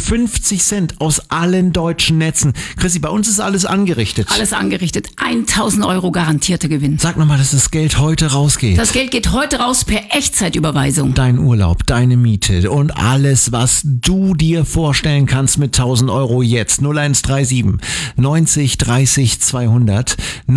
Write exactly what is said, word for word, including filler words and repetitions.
fünfzig Cent aus allen deutschen Netzen. Chrissy, bei uns ist alles angerichtet. Alles angerichtet. tausend Euro garantierter Gewinn. Sag nochmal, dass das Geld heute rausgeht. Das Geld geht heute raus per Echtzeitüberweisung. Dein Urlaub, deine Miete und alles, was du dir vorstellen kannst mit tausend Euro jetzt. null eins drei sieben neunzig dreißig zweihundert